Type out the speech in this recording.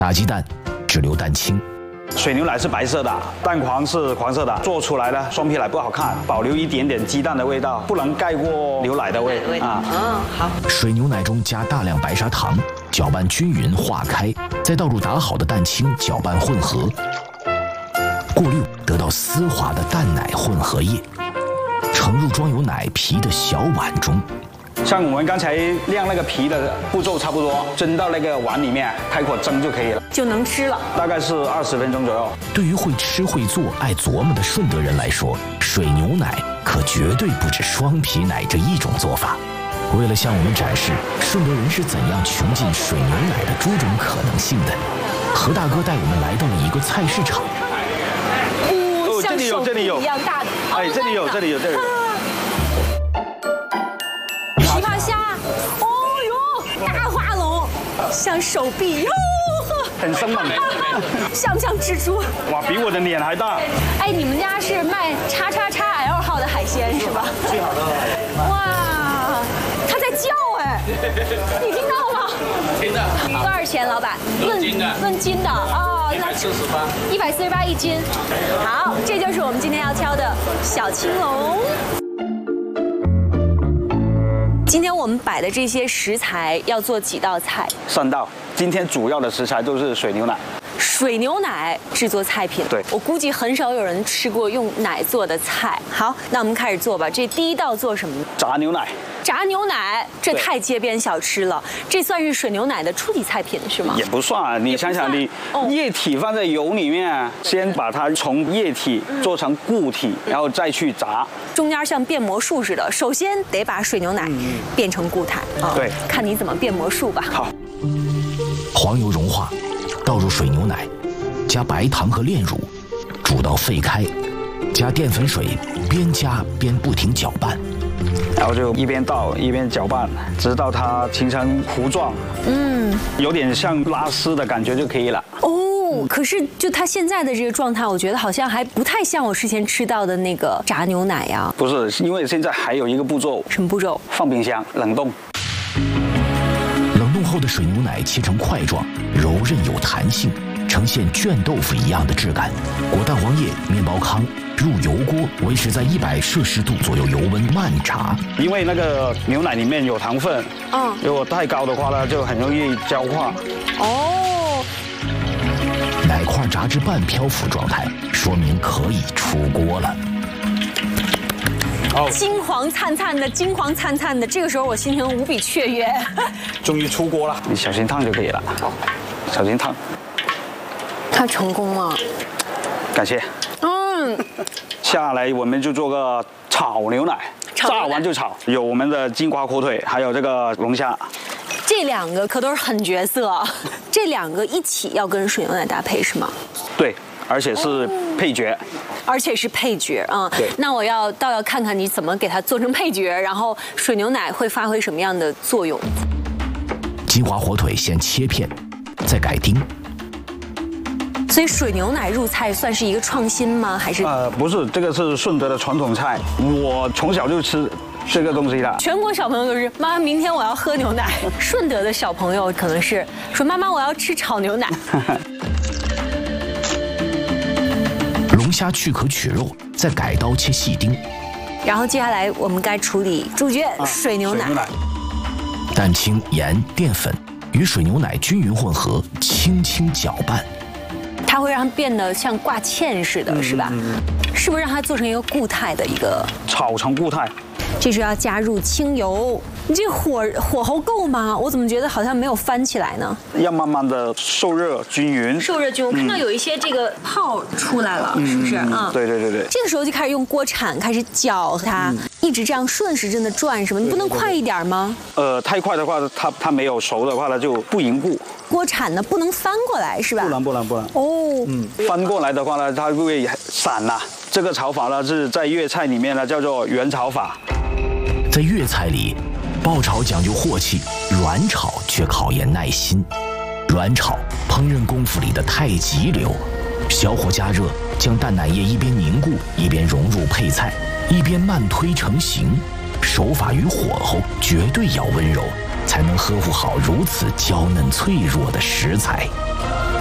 打鸡蛋只留蛋清。 水牛奶是白色的，蛋黄是黄色的，做出来的双皮奶不好看，保留一点点鸡蛋的味道，不能盖过牛奶的味啊。 好。水牛奶中加大量白砂糖，搅拌均匀化开，再倒入打好的蛋清，搅拌混合，过滤得到丝滑的蛋奶混合液，盛入装有奶皮的小碗中。 像我们刚才晾那个皮的步骤差不多，蒸到那个碗里面，开火蒸就可以了， 就能吃了。 大概是20分钟左右。 对于会吃会做、爱琢磨的顺德人来说，水牛奶可绝对不止双皮奶这一种做法。为了向我们展示顺德人是怎样穷尽水牛奶的诸种可能性的，何大哥带我们来到了一个菜市场。 哦， 这里有，这里有一样大的。 哎，这里有，这里有，这里有。 琵琶虾，哦哟，大花龙，像手臂哟， 很生猛， 像不像蜘蛛？ 哇，比我的脸还大。 哎，你们家是卖XXXL 号的海鲜是吧？ 最好的。 哇，它在叫哎，你听到吗？ 听到。 多少钱，老板？ 论斤的。 论斤的哦，148一斤。好，这就是我们今天要挑的小青龙。今天我们摆的这些食材要做几道菜 ？3道。今天主要的食材都是水牛奶。 水牛奶制作菜品， 对， 我估计很少有人吃过用奶做的菜。好，那我们开始做吧。这第一道做什么呢？ 炸牛奶。 炸牛奶，这太街边小吃了。这算是水牛奶的初级菜品是吗？ 也不算，你想想，你液体放在油里面，先把它从液体做成固体，然后再去炸。 中间像变魔术似的，首先得把水牛奶变成固态。 对， 看你怎么变魔术吧。 好， 黄油融化，倒入水牛奶，加白糖和炼乳，煮到沸开，加淀粉水，边加边不停搅拌。 然后就一边倒一边搅拌，直到它形成糊状，有点像拉丝的感觉就可以了。 哦，可是就它现在的这个状态，我觉得好像还不太像我之前吃到的那个炸牛奶呀。 不是，因为现在还有一个步骤。 什么步骤？ 放冰箱冷冻。 冷冻后的水牛奶切成块状，柔韧有弹性，呈现卷豆腐一样的质感。裹蛋黄液、面包糠。入油锅，维持在100摄氏度左右油温慢炸。 因为那个牛奶里面有糖分，如果太高的话呢，就很容易焦化。 哦， 奶块炸至半漂浮状态，说明可以出锅了。 金黄灿灿的，金黄灿灿的，这个时候我心情无比雀跃。 终于出锅了，你小心烫就可以了。小心烫。 它成功了， 感谢。下来我们就做个炒牛奶，炸完就炒。有我们的金华火腿，还有这个龙虾。 这2个可都是狠角色，这2个一起要跟水牛奶搭配是吗？ 对，而且是配角。 而且是配角啊。 对。 那我要看看你怎么给它做成配角，然后水牛奶会发挥什么样的作用？ 金华火腿先切片，再改丁。 所以水牛奶入菜算是一个创新吗？还是？ 不是，这个是顺德的传统菜，我从小就吃这个东西的。 全国小朋友都是妈，明天我要喝牛奶。顺德的小朋友可能是说妈妈我要吃炒牛奶。 龙虾去壳取肉，再改刀切细丁。 然后接下来我们该处理主角水牛奶。 蛋清、盐、淀粉与水牛奶均匀混合，轻轻搅拌。 它会让它变得像挂芡似的，是吧？是不是让它做成一个固态的一个？ 炒成固态。 这时候要加入清油，你这火候够吗？我怎么觉得好像没有翻起来呢？ 要慢慢的受热均匀。 受热均匀，我看到有一些这个泡出来了，是不是？ 对。 这个时候就开始用锅铲开始搅它，一直这样顺时针的转，是吗？你不能快一点吗？ 太快的话，它没有熟的话，它就不凝固。 锅铲呢不能翻过来，是吧？ 不能。 哦。 翻过来的话呢，它会散了。这个炒法呢是在粤菜里面呢叫做圆炒法。 在粤菜里，爆炒讲究镬气，软炒却考验耐心。软炒，烹饪功夫里的太极流，小火加热，将蛋奶液一边凝固，一边融入配菜，一边慢推成型。手法与火候绝对要温柔，才能呵护好如此娇嫩脆弱的食材。